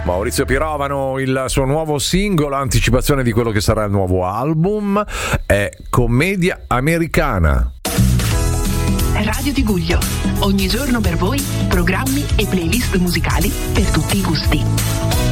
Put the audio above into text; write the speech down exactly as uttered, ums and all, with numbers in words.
Maurizio Pirovano, il suo nuovo singolo, anticipazione di quello che sarà il nuovo album, è Commedia Americana. Radio Tiguglio, ogni giorno per voi programmi e playlist musicali per tutti i gusti.